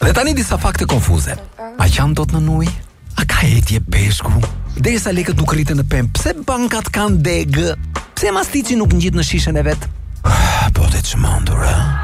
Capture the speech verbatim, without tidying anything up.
Letani disa fakte konfuze. A qanë do të në nuj? A ka etje peshku? Derisa lekët nuk rritën në pemë, pse bankat kanë degë? Pse mastici nuk ngjit në shishën e vet? Po të çmendur, a?